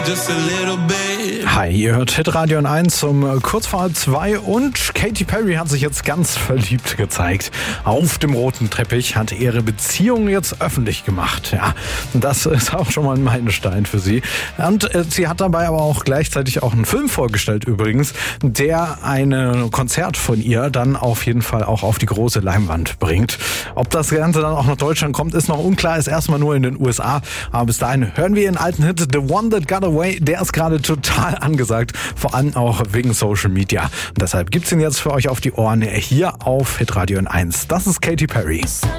Hi, ihr hört Hitradio N1 um kurz vor 2 und Katy Perry hat sich jetzt ganz verliebt gezeigt. Auf dem roten Teppich hat ihre Beziehung jetzt öffentlich gemacht. Ja, das ist auch schon mal ein Meilenstein für sie. Und sie hat dabei aber auch gleichzeitig auch einen Film vorgestellt übrigens, der ein Konzert von ihr dann auf jeden Fall auch auf die große Leinwand bringt. Ob das Ganze dann auch nach Deutschland kommt, ist noch unklar, ist erstmal nur in den USA. Aber bis dahin hören wir ihren alten Hit The One That Got Away. Der ist gerade total angesagt, vor allem auch wegen Social Media. Und deshalb gibt's ihn jetzt für euch auf die Ohren hier auf Hitradio N1. Das ist Katy Perry.